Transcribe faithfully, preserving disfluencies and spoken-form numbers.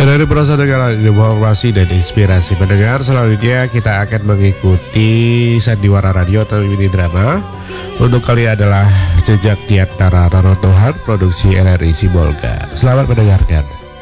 Dari perasaan negara informasi dan inspirasi pendengar, selanjutnya kita akan mengikuti Sandiwara Radio atau mini drama. Untuk kali adalah Jejak di Antara Reruntuhan, produksi R R I Sibolga. Selamat mendengarkan.